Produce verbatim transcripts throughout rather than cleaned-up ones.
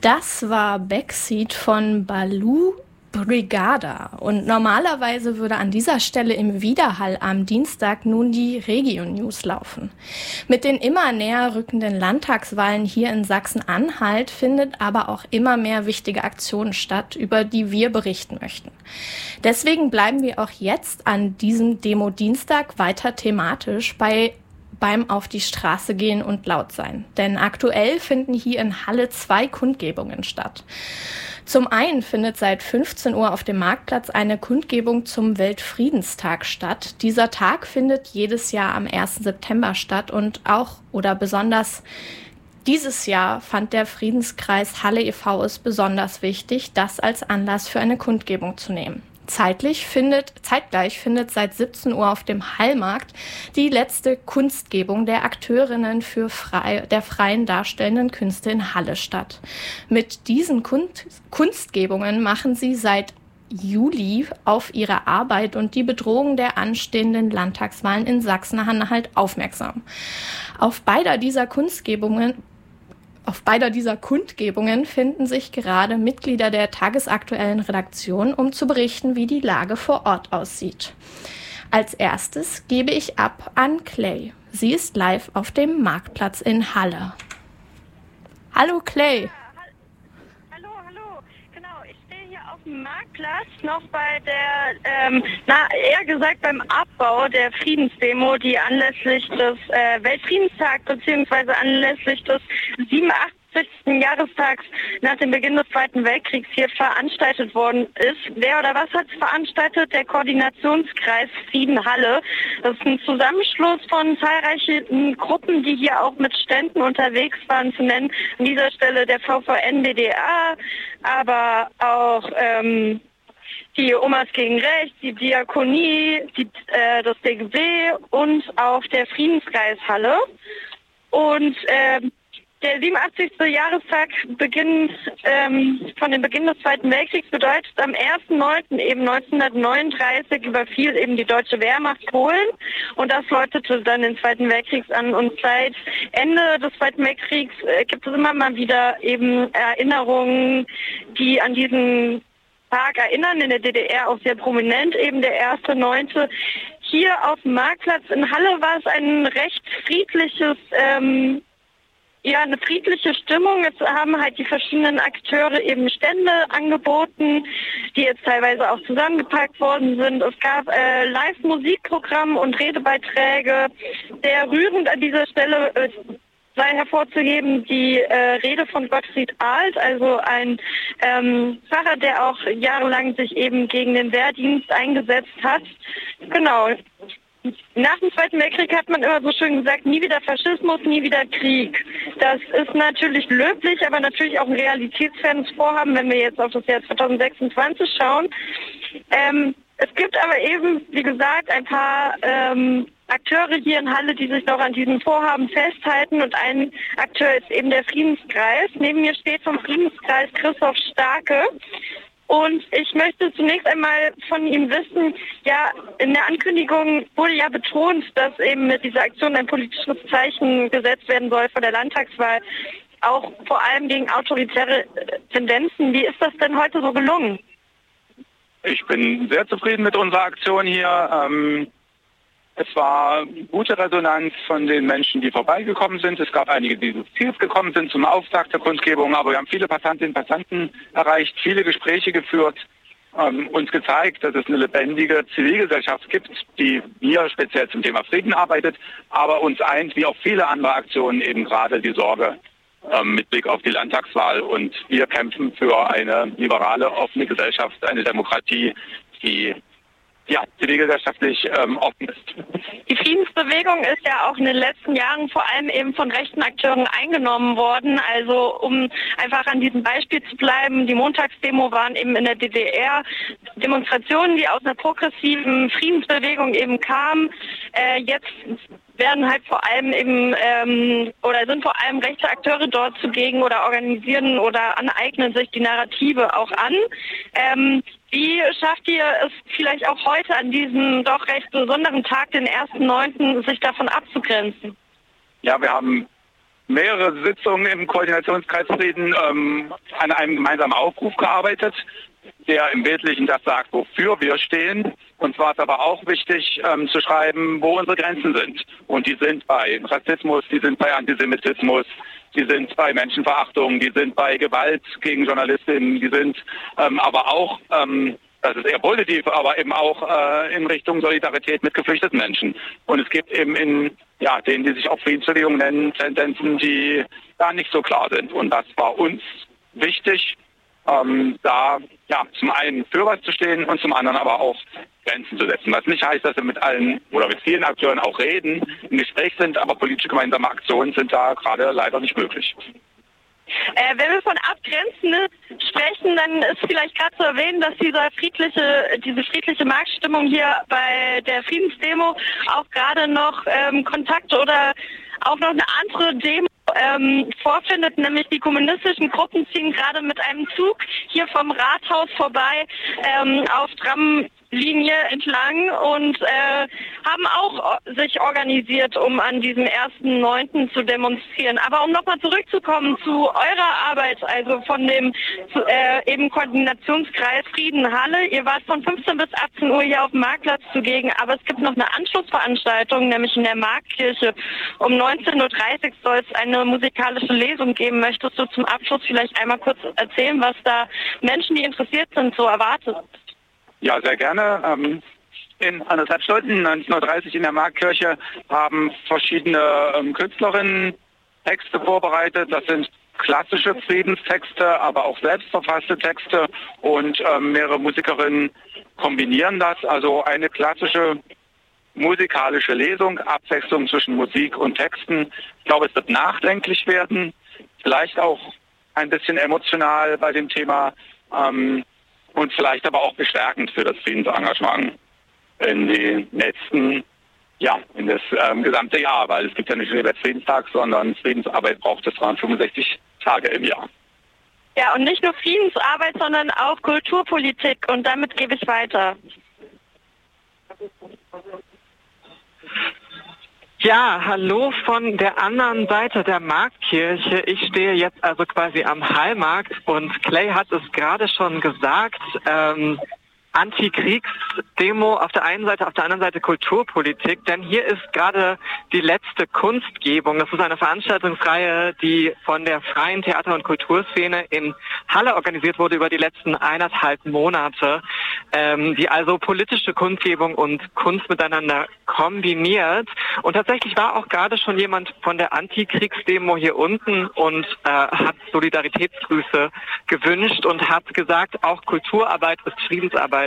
Das war Backseat von Baloo Brigada. Und normalerweise würde an dieser Stelle im Widerhall am Dienstag nun die Regio-News laufen. Mit den immer näher rückenden Landtagswahlen hier in Sachsen-Anhalt findet aber auch immer mehr wichtige Aktionen statt, über die wir berichten möchten. Deswegen bleiben wir auch jetzt an diesem Demo-Dienstag weiter thematisch bei beim Auf die Straße gehen und laut sein. Denn aktuell finden hier in Halle zwei Kundgebungen statt. Zum einen findet seit fünfzehn Uhr auf dem Marktplatz eine Kundgebung zum Weltfriedenstag statt. Dieser Tag findet jedes Jahr am ersten September statt und auch oder besonders dieses Jahr fand der Friedenskreis Halle e V es besonders wichtig, das als Anlass für eine Kundgebung zu nehmen. Zeitlich findet, zeitgleich findet seit siebzehn Uhr auf dem Hallmarkt die letzte Kunstgebung der Akteurinnen für frei, der freien darstellenden Künste in Halle statt. Mit diesen Kunst, Kunstgebungen machen sie seit Juli auf ihre Arbeit und die Bedrohung der anstehenden Landtagswahlen in Sachsen-Anhalt aufmerksam. Auf beider dieser Kunstgebungen Auf beider dieser Kundgebungen finden sich gerade Mitglieder der tagesaktuellen Redaktion, um zu berichten, wie die Lage vor Ort aussieht. Als erstes gebe ich ab an Clay. Sie ist live auf dem Marktplatz in Halle. Hallo Clay. Hallo, hallo. Genau, ich stehe hier auf dem Marktplatz noch bei der, ähm, na eher gesagt beim Abbau der Friedensdemo, die anlässlich des äh, Weltfriedenstags bzw. anlässlich des siebenundachtzigsten Jahrestags nach dem Beginn des Zweiten Weltkriegs hier veranstaltet worden ist. Wer oder was hat es veranstaltet? Der Koordinationskreis Frieden Halle. Das ist ein Zusammenschluss von zahlreichen Gruppen, die hier auch mit Ständen unterwegs waren, zu nennen. An dieser Stelle der V V N B D A, aber auch ähm, die Omas gegen Recht, die Diakonie, die, äh, das D G B und auch der Friedenskreis-Halle. Und ähm, der siebenundachtzigste Jahrestag Beginn, ähm, von dem Beginn des Zweiten Weltkriegs bedeutet, am ersten neunten eben neunzehnhundertneununddreißig überfiel eben die deutsche Wehrmacht Polen und das läutete dann den Zweiten Weltkrieg an. Und seit Ende des Zweiten Weltkriegs äh, gibt es immer mal wieder eben Erinnerungen, die an diesen Tag erinnern, in der D D R auch sehr prominent, eben der erste neunte Hier auf dem Marktplatz in Halle war es ein recht friedliches, ähm, ja, eine friedliche Stimmung. Jetzt haben halt die verschiedenen Akteure eben Stände angeboten, die jetzt teilweise auch zusammengepackt worden sind. Es gab äh, Live-Musikprogramm und Redebeiträge. Sehr rührend an dieser Stelle äh, sei hervorzuheben die äh, Rede von Gottfried Ahlt, also ein ähm, Pfarrer, der auch jahrelang sich eben gegen den Wehrdienst eingesetzt hat. Genau. Nach dem Zweiten Weltkrieg hat man immer so schön gesagt, nie wieder Faschismus, nie wieder Krieg. Das ist natürlich löblich, aber natürlich auch ein realitätsfernes Vorhaben, wenn wir jetzt auf das Jahr zweitausendsechsundzwanzig schauen. Ähm, es gibt aber eben, wie gesagt, ein paar ähm, Akteure hier in Halle, die sich noch an diesem Vorhaben festhalten, und ein Akteur ist eben der Friedenskreis. Neben mir steht vom Friedenskreis Christoph Starke. Und ich möchte zunächst einmal von ihm wissen, ja, in der Ankündigung wurde ja betont, dass eben mit dieser Aktion ein politisches Zeichen gesetzt werden soll vor der Landtagswahl, auch vor allem gegen autoritäre Tendenzen. Wie ist das denn heute so gelungen? Ich bin sehr zufrieden mit unserer Aktion hier. Ähm Es war gute Resonanz von den Menschen, die vorbeigekommen sind. Es gab einige, die zu Ziel gekommen sind zum Auftakt der Kundgebung, aber wir haben viele Passantinnen und Passanten erreicht, viele Gespräche geführt, ähm, uns gezeigt, dass es eine lebendige Zivilgesellschaft gibt, die hier speziell zum Thema Frieden arbeitet, aber uns eint, wie auch viele andere Aktionen, eben gerade die Sorge ähm, mit Blick auf die Landtagswahl. Und wir kämpfen für eine liberale, offene Gesellschaft, eine Demokratie, die ja, zivilgesellschaftlich ähm, offen ist. Die Friedensbewegung ist ja auch in den letzten Jahren vor allem eben von rechten Akteuren eingenommen worden. Also um einfach an diesem Beispiel zu bleiben, die Montagsdemo waren eben in der D D R Demonstrationen, die aus einer progressiven Friedensbewegung eben kamen. Äh, jetzt werden halt vor allem eben ähm, oder sind vor allem rechte Akteure dort zugegen oder organisieren oder aneignen sich die Narrative auch an. Ähm, Wie schafft ihr es vielleicht auch heute an diesem doch recht besonderen Tag, den ersten neunten, sich davon abzugrenzen? Ja, wir haben mehrere Sitzungen im Koordinationskreis Frieden ähm, an einem gemeinsamen Aufruf gearbeitet, der im Wesentlichen das sagt, wofür wir stehen. Und zwar ist aber auch wichtig ähm, zu schreiben, wo unsere Grenzen sind. Und die sind bei Rassismus, die sind bei Antisemitismus, die sind bei Menschenverachtung, die sind bei Gewalt gegen Journalistinnen, die sind ähm, aber auch, ähm, das ist eher positiv, aber eben auch äh, in Richtung Solidarität mit geflüchteten Menschen. Und es gibt eben in ja, denen, die sich auch Friedensbewegung nennen, Tendenzen, die da nicht so klar sind. Und das war uns wichtig, ähm, da ja zum einen für was zu stehen und zum anderen aber auch Grenzen zu setzen. Was nicht heißt, dass wir mit allen oder mit vielen Akteuren auch reden, im Gespräch sind, aber politische gemeinsame Aktionen sind da gerade leider nicht möglich. Äh, wenn wir von Abgrenzen sprechen, dann ist vielleicht gerade zu erwähnen, dass dieser friedliche, diese friedliche Marktstimmung hier bei der Friedensdemo auch gerade noch ähm, Kontakte oder auch noch eine andere Demo ähm, vorfindet, nämlich die kommunistischen Gruppen ziehen gerade mit einem Zug hier vom Rathaus vorbei ähm, auf Tram Linie entlang und äh, haben auch sich organisiert, um an diesem ersten neunten zu demonstrieren. Aber um nochmal zurückzukommen zu eurer Arbeit, also von dem äh, eben Koordinationskreis Frieden Halle. Ihr wart von fünfzehn bis achtzehn Uhr hier auf dem Marktplatz zugegen, aber es gibt noch eine Anschlussveranstaltung, nämlich in der Marktkirche. Um neunzehn Uhr dreißig soll es eine musikalische Lesung geben. Möchtest du zum Abschluss vielleicht einmal kurz erzählen, was da Menschen, die interessiert sind, so erwartet? Ja, sehr gerne. Ähm, in anderthalb Stunden, neunzehn Uhr dreißig in der Marktkirche, haben verschiedene ähm, Künstlerinnen Texte vorbereitet. Das sind klassische Friedenstexte, aber auch selbstverfasste Texte und ähm, mehrere Musikerinnen kombinieren das. Also eine klassische musikalische Lesung, Abwechslung zwischen Musik und Texten. Ich glaube, es wird nachdenklich werden, vielleicht auch ein bisschen emotional bei dem Thema. Ähm, Und vielleicht aber auch bestärkend für das Friedensengagement in den letzten, ja, in das ähm, gesamte Jahr, weil es gibt ja nicht nur den Weltfriedenstag, sondern Friedensarbeit braucht es dreihundertfünfundsechzig Tage im Jahr. Ja, und nicht nur Friedensarbeit, sondern auch Kulturpolitik. Und damit gebe ich weiter. Ja, hallo von der anderen Seite der Marktkirche. Ich stehe jetzt also quasi am Hallmarkt und Clay hat es gerade schon gesagt, ähm, Antikriegsdemo auf der einen Seite, auf der anderen Seite Kulturpolitik, denn hier ist gerade die letzte Kunstgebung. Das ist eine Veranstaltungsreihe, die von der freien Theater- und Kulturszene in Halle organisiert wurde über die letzten eineinhalb Monate, ähm, die also politische Kundgebung und Kunst miteinander kombiniert. Und tatsächlich war auch gerade schon jemand von der Antikriegsdemo hier unten und äh, hat Solidaritätsgrüße gewünscht und hat gesagt, auch Kulturarbeit ist Friedensarbeit.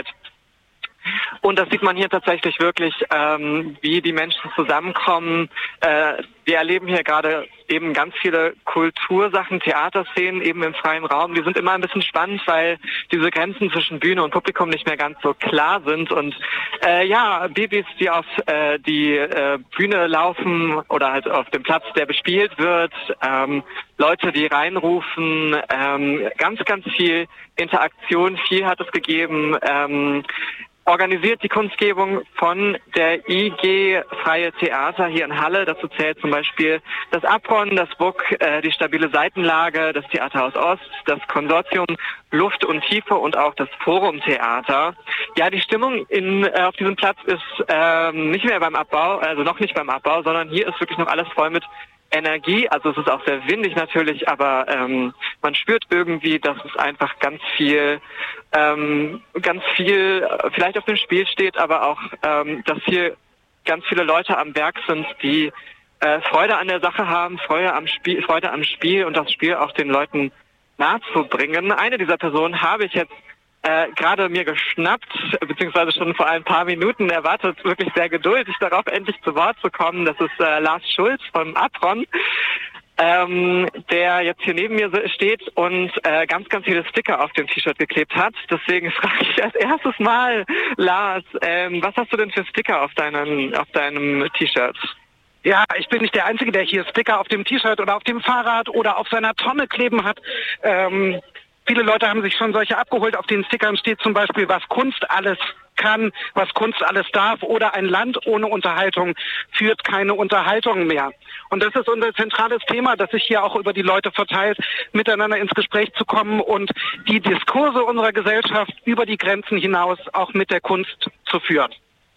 Und das sieht man hier tatsächlich wirklich, ähm, wie die Menschen zusammenkommen. Äh, wir erleben hier gerade eben ganz viele Kultursachen, Theaterszenen eben im freien Raum. Die sind immer ein bisschen spannend, weil diese Grenzen zwischen Bühne und Publikum nicht mehr ganz so klar sind. Und äh, ja, Babys, die auf äh, die äh, Bühne laufen oder halt auf dem Platz, der bespielt wird, ähm, Leute, die reinrufen, ähm, ganz, ganz viel Interaktion, viel hat es gegeben. Ähm, Organisiert die Kunstgebung von der I G Freie Theater hier in Halle. Dazu zählt zum Beispiel das Apron, das B U K, äh, die stabile Seitenlage, das Theaterhaus Ost, das Konsortium Luft und Tiefe und auch das Forum Theater. Ja, die Stimmung in, äh, auf diesem Platz ist ähm, nicht mehr beim Abbau, also noch nicht beim Abbau, sondern hier ist wirklich noch alles voll mit Energie. Also es ist auch sehr windig natürlich, aber ähm, man spürt irgendwie, dass es einfach ganz viel, ähm, ganz viel vielleicht auf dem Spiel steht, aber auch, ähm, dass hier ganz viele Leute am Werk sind, die äh, Freude an der Sache haben, Freude am Spiel, Freude am Spiel und das Spiel auch den Leuten nahezubringen. Eine dieser Personen habe ich jetzt Äh, gerade mir geschnappt, beziehungsweise schon vor ein paar Minuten erwartet, wirklich sehr geduldig darauf, endlich zu Wort zu kommen. Das ist äh, Lars Schulz vom Apron, ähm, der jetzt hier neben mir steht und äh, ganz, ganz viele Sticker auf dem T-Shirt geklebt hat. Deswegen frage ich als erstes Mal, Lars, ähm, was hast du denn für Sticker auf deinem, auf deinem T-Shirt? Ja, ich bin nicht der Einzige, der hier Sticker auf dem T-Shirt oder auf dem Fahrrad oder auf seiner Tonne kleben hat. Ähm, viele Leute haben sich schon solche abgeholt. Auf den Stickern steht zum Beispiel, was Kunst alles kann, was Kunst alles darf, oder ein Land ohne Unterhaltung führt keine Unterhaltung mehr. Und das ist unser zentrales Thema, das sich hier auch über die Leute verteilt, miteinander ins Gespräch zu kommen und die Diskurse unserer Gesellschaft über die Grenzen hinaus auch mit der Kunst zu führen.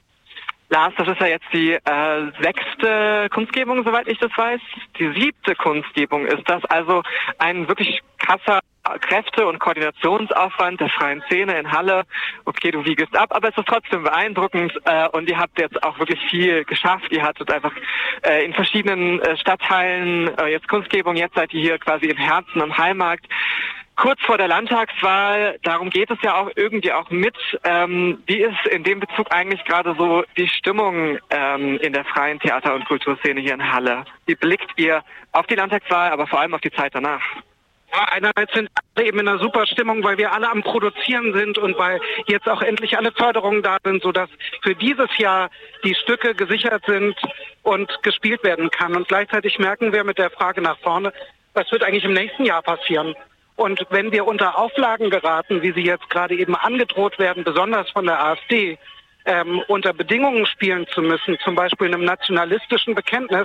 Lars, das ist ja jetzt die äh, sechste Kunstgebung, soweit ich das weiß. Die siebte Kunstgebung ist das, also ein wirklich krasser Kräfte- und Koordinationsaufwand der freien Szene in Halle. Okay, du wiegest ab, aber es ist trotzdem beeindruckend äh, und ihr habt jetzt auch wirklich viel geschafft. Ihr hattet einfach äh, in verschiedenen äh, Stadtteilen äh, jetzt Kunstgebung, jetzt seid ihr hier quasi im Herzen am Hallmarkt. Kurz vor der Landtagswahl, darum geht es ja auch irgendwie auch mit. Ähm, wie ist in dem Bezug eigentlich gerade so die Stimmung ähm, in der freien Theater- und Kulturszene hier in Halle? Wie blickt ihr auf die Landtagswahl, aber vor allem auf die Zeit danach? Ja, einerseits sind alle eben in einer super Stimmung, weil wir alle am Produzieren sind und weil jetzt auch endlich alle Förderungen da sind, sodass für dieses Jahr die Stücke gesichert sind und gespielt werden kann. Und gleichzeitig merken wir mit der Frage nach vorne, was wird eigentlich im nächsten Jahr passieren? Und wenn wir unter Auflagen geraten, wie sie jetzt gerade eben angedroht werden, besonders von der AfD, ähm, unter Bedingungen spielen zu müssen, zum Beispiel einem nationalistischen Bekenntnis,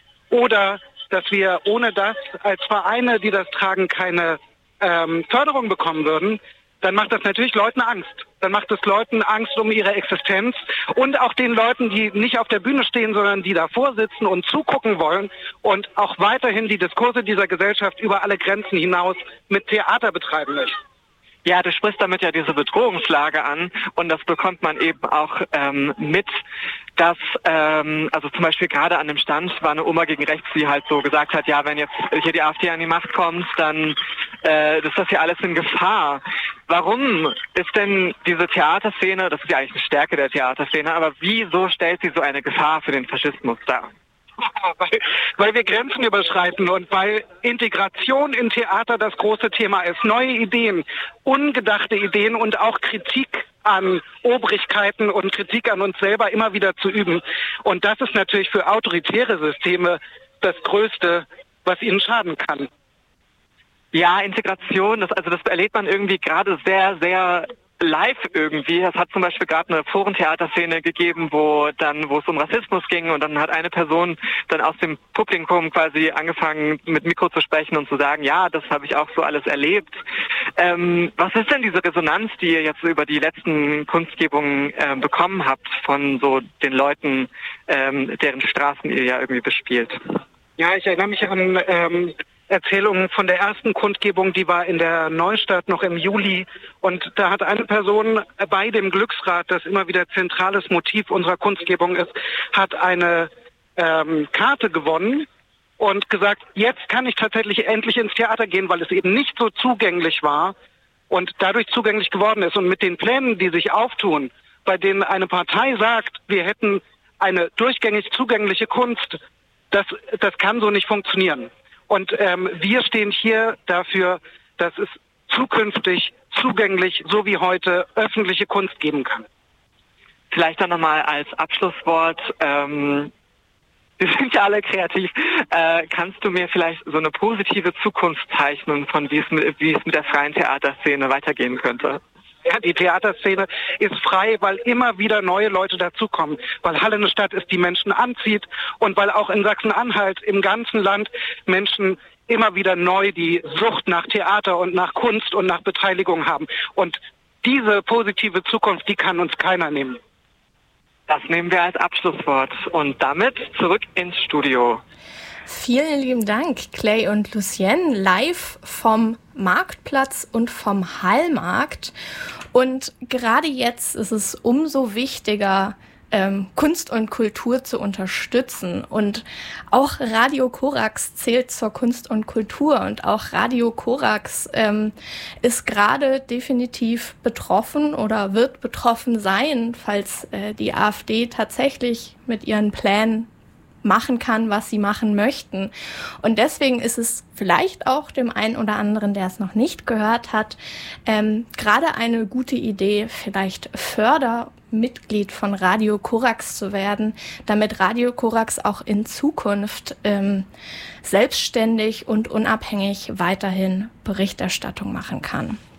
oder dass wir ohne das als Vereine, die das tragen, keine ähm, Förderung bekommen würden, dann macht das natürlich Leuten Angst. Dann macht es Leuten Angst um ihre Existenz und auch den Leuten, die nicht auf der Bühne stehen, sondern die davor sitzen und zugucken wollen und auch weiterhin die Diskurse dieser Gesellschaft über alle Grenzen hinaus mit Theater betreiben möchten. Ja, du sprichst damit ja diese Bedrohungslage an und das bekommt man eben auch ähm, mit, dass, ähm, also zum Beispiel gerade an dem Stand war eine Oma gegen rechts, die halt so gesagt hat, ja, wenn jetzt hier die AfD an die Macht kommt, dann äh, ist das ja alles in Gefahr. Warum ist denn diese Theaterszene, das ist ja eigentlich eine Stärke der Theaterszene, aber wieso stellt sie so eine Gefahr für den Faschismus dar? Weil, weil wir Grenzen überschreiten und weil Integration in Theater das große Thema ist. Neue Ideen, ungedachte Ideen und auch Kritik an Obrigkeiten und Kritik an uns selber immer wieder zu üben. Und das ist natürlich für autoritäre Systeme das Größte, was ihnen schaden kann. Ja, Integration, das, also das erlebt man irgendwie gerade sehr, sehr live irgendwie. Es hat zum Beispiel gerade eine Forentheaterszene gegeben, wo dann, wo es um Rassismus ging und dann hat eine Person dann aus dem Publikum quasi angefangen mit Mikro zu sprechen und zu sagen, ja, das habe ich auch so alles erlebt. Ähm, was ist denn diese Resonanz, die ihr jetzt über die letzten Kunstgebungen äh, bekommen habt von so den Leuten, ähm, deren Straßen ihr ja irgendwie bespielt? Ja, ich erinnere mich an ähm, Erzählungen von der ersten Kundgebung, die war in der Neustadt noch im Juli. Und da hat eine Person bei dem Glücksrad, das immer wieder zentrales Motiv unserer Kunstgebung ist, hat eine ähm, Karte gewonnen und gesagt, jetzt kann ich tatsächlich endlich ins Theater gehen, weil es eben nicht so zugänglich war und dadurch zugänglich geworden ist. Und mit den Plänen, die sich auftun, bei denen eine Partei sagt, wir hätten eine durchgängig zugängliche Kunst, das, das kann so nicht funktionieren. Und ähm, wir stehen hier dafür, dass es zukünftig zugänglich, so wie heute, öffentliche Kunst geben kann. Vielleicht dann nochmal als Abschlusswort, ähm, wir sind ja alle kreativ, äh, kannst du mir vielleicht so eine positive Zukunft zeichnen, von wie es mit, wie es mit der freien Theaterszene weitergehen könnte? Ja, die Theaterszene ist frei, weil immer wieder neue Leute dazukommen, weil Halle eine Stadt ist, die Menschen anzieht und weil auch in Sachsen-Anhalt im ganzen Land Menschen immer wieder neu die Sucht nach Theater und nach Kunst und nach Beteiligung haben. Und diese positive Zukunft, die kann uns keiner nehmen. Das nehmen wir als Abschlusswort und damit zurück ins Studio. Vielen lieben Dank, Clay und Lucienne, live vom Marktplatz und vom Hallmarkt. Und gerade jetzt ist es umso wichtiger, ähm, Kunst und Kultur zu unterstützen. Und auch Radio Korax zählt zur Kunst und Kultur. Und auch Radio Korax ähm, ist gerade definitiv betroffen oder wird betroffen sein, falls äh, die AfD tatsächlich mit ihren Plänen machen kann, was sie machen möchten. Und deswegen ist es vielleicht auch dem einen oder anderen, der es noch nicht gehört hat, ähm, gerade eine gute Idee, vielleicht Förder Mitglied von Radio Korax zu werden, damit Radio Korax auch in Zukunft ähm, selbstständig und unabhängig weiterhin Berichterstattung machen kann.